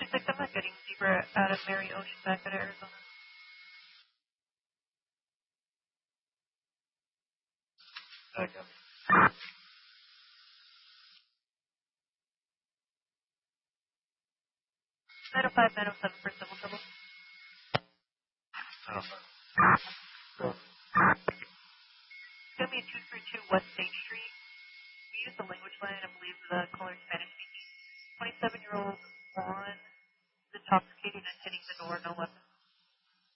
226, I'm not getting zebra out of Mary Ocean back out of Arizona. Okay. 905, 907 for civil trouble. Give me a 232 West State Street. We use the language line, I believe the caller is Spanish speaking. 27-year-old on intoxicated and hitting the door, no weapon.